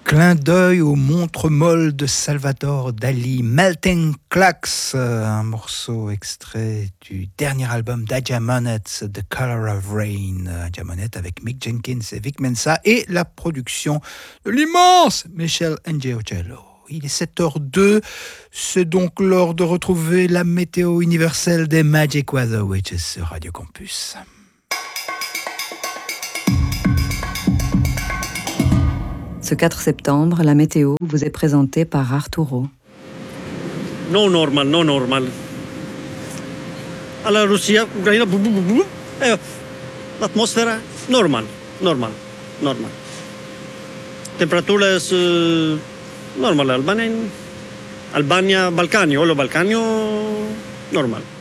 Clin d'œil aux montres molles de Salvador Dali, Melting Clocks, un morceau extrait du dernier album d'Adja Monet, The Color of Rain. Adja Monet avec Mick Jenkins et Vic Mensa et la production de l'immense Michel Njogello. Il est 7h02, c'est donc l'heure de retrouver la météo universelle des Magic Weather Witches sur Radio Campus. Ce 4 septembre, la météo vous est présentée par Arturo. No normal. Alla Russia, Ucraina, l'atmosfera normal. Temperatura normal, Albania, Balcanio, normal.